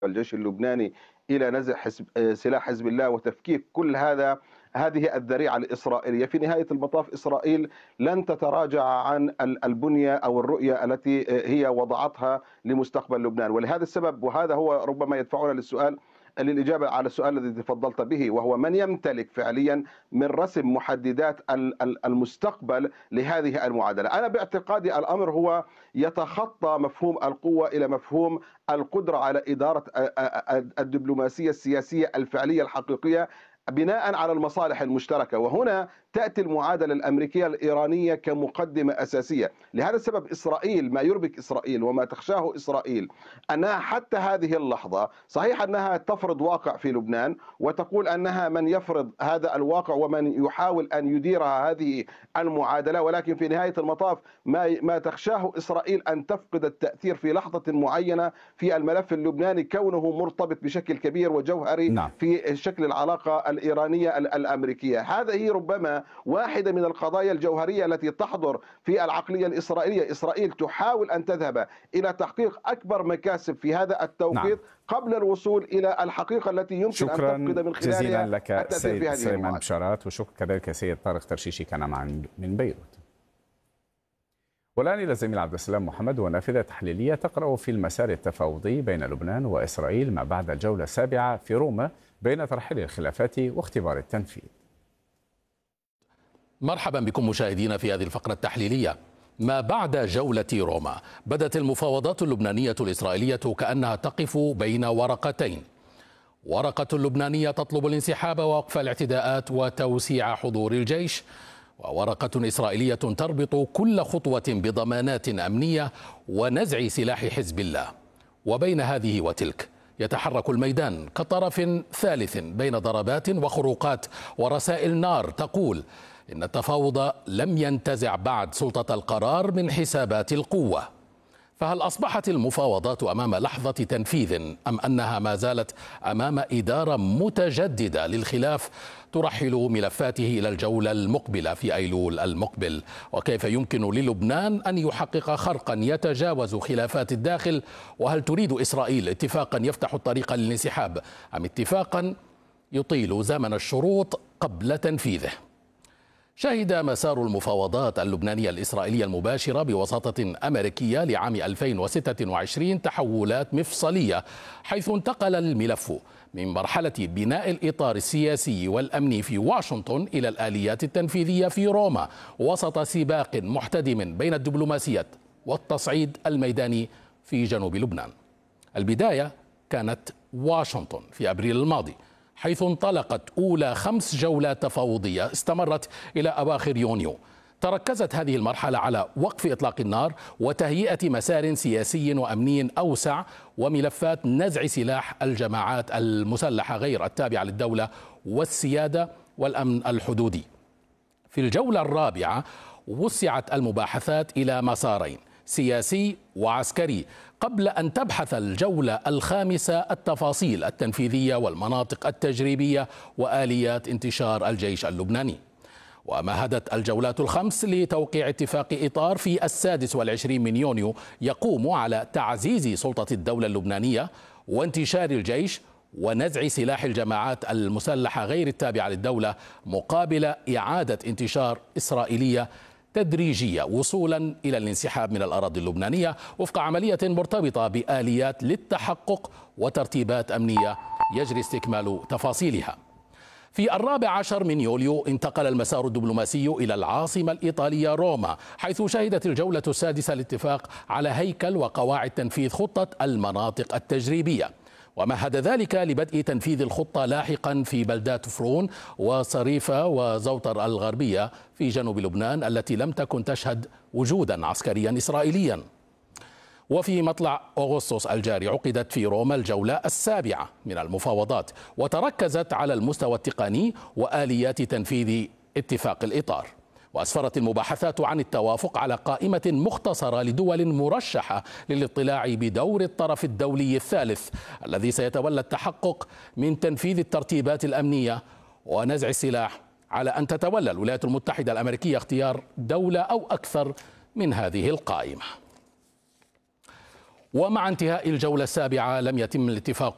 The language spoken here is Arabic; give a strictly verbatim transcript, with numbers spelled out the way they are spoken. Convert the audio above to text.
الجيش اللبناني إلى نزع حزب سلاح حزب الله وتفكيك كل هذا هذه الذريعة الإسرائيلية. في نهاية المطاف إسرائيل لن تتراجع عن البنية أو الرؤية التي هي وضعتها لمستقبل لبنان، ولهذا السبب وهذا هو ربما يدفعنا للسؤال للإجابة على السؤال الذي تفضلت به، وهو من يمتلك فعليا من رسم محددات المستقبل لهذه المعادلة. أنا باعتقادي الأمر هو يتخطى مفهوم القوة إلى مفهوم القدرة على إدارة الدبلوماسية السياسية الفعلية الحقيقية بناء على المصالح المشتركة، وهنا تأتي المعادلة الأمريكية الإيرانية كمقدمة أساسية. لهذا السبب إسرائيل، ما يربك إسرائيل وما تخشاه إسرائيل أنها حتى هذه اللحظة صحيح أنها تفرض واقع في لبنان وتقول أنها من يفرض هذا الواقع ومن يحاول أن يديرها هذه المعادلة، ولكن في نهاية المطاف ما ما تخشاه إسرائيل أن تفقد التأثير في لحظة معينة في الملف اللبناني كونه مرتبط بشكل كبير وجوهري نعم. في شكل العلاقة الإيرانية الأمريكية. هذه ربما واحدة من القضايا الجوهرية التي تحضر في العقلية الإسرائيلية. إسرائيل تحاول أن تذهب إلى تحقيق أكبر مكاسب في هذا التوقيت نعم. قبل الوصول إلى الحقيقة التي يمكن شكرا أن تفقد من خلالها جزيلا لك سيد سليمان بشارات، وشكرا كذلك سيد طارق ترشيشي كان معنا من بيروت. والآن إلى الزميل عبد السلام محمد ونافذة تحليلية تقرأ في المسار التفاوضي بين لبنان وإسرائيل ما بعد الجولة السابعة في روما بين ترحيل الخلافات واختبار التنفيذ. مرحبا بكم مشاهدينا في هذه الفقرة التحليلية. ما بعد جولة روما بدت المفاوضات اللبنانية الإسرائيلية كأنها تقف بين ورقتين، ورقة لبنانية تطلب الانسحاب ووقف الاعتداءات وتوسيع حضور الجيش، وورقة إسرائيلية تربط كل خطوة بضمانات أمنية ونزع سلاح حزب الله. وبين هذه وتلك يتحرك الميدان كطرف ثالث بين ضربات وخروقات ورسائل نار تقول إن التفاوض لم ينتزع بعد سلطة القرار من حسابات القوة. فهل أصبحت المفاوضات أمام لحظة تنفيذ أم أنها ما زالت أمام إدارة متجددة للخلاف ترحل ملفاته إلى الجولة المقبلة في أيلول المقبل؟ وكيف يمكن للبنان أن يحقق خرقا يتجاوز خلافات الداخل؟ وهل تريد إسرائيل اتفاقا يفتح الطريق للانسحاب أم اتفاقا يطيل زمن الشروط قبل تنفيذه؟ شهد مسار المفاوضات اللبنانية الإسرائيلية المباشرة بوساطة أمريكية لعام ألفين وستة وعشرين تحولات مفصلية، حيث انتقل الملف من مرحلة بناء الإطار السياسي والأمني في واشنطن إلى الآليات التنفيذية في روما، وسط سباق محتدم بين الدبلوماسية والتصعيد الميداني في جنوب لبنان. البداية كانت واشنطن في أبريل الماضي، حيث انطلقت أولى خمس جولات تفاوضية استمرت إلى أواخر يونيو. تركزت هذه المرحلة على وقف إطلاق النار وتهيئة مسار سياسي وأمني أوسع وملفات نزع سلاح الجماعات المسلحة غير التابعة للدولة والسيادة والأمن الحدودي. في الجولة الرابعة وسعت المباحثات إلى مسارين، سياسي وعسكري، قبل أن تبحث الجولة الخامسة التفاصيل التنفيذية والمناطق التجريبية وآليات انتشار الجيش اللبناني. ومهدت الجولات الخمس لتوقيع اتفاق إطار في السادس والعشرين من يونيو يقوم على تعزيز سلطة الدولة اللبنانية وانتشار الجيش ونزع سلاح الجماعات المسلحة غير التابعة للدولة مقابل إعادة انتشار إسرائيلية تدريجية وصولا إلى الانسحاب من الأراضي اللبنانية وفق عملية مرتبطة بآليات للتحقق وترتيبات أمنية يجري استكمال تفاصيلها. في الرابع عشر من يوليو انتقل المسار الدبلوماسي إلى العاصمة الإيطالية روما، حيث شهدت الجولة السادسة الاتفاق على هيكل وقواعد تنفيذ خطة المناطق التجريبية، ومهد ذلك لبدء تنفيذ الخطة لاحقا في بلدات فرون وصريفة وزوطر الغربية في جنوب لبنان التي لم تكن تشهد وجودا عسكريا إسرائيليا. وفي مطلع أغسطس الجاري عقدت في روما الجولة السابعة من المفاوضات، وتركزت على المستوى التقني وآليات تنفيذ اتفاق الإطار. وأسفرت المباحثات عن التوافق على قائمة مختصرة لدول مرشحة للاطلاع بدور الطرف الدولي الثالث الذي سيتولى التحقق من تنفيذ الترتيبات الأمنية ونزع السلاح، على أن تتولى الولايات المتحدة الأمريكية اختيار دولة أو أكثر من هذه القائمة. ومع انتهاء الجولة السابعة لم يتم الاتفاق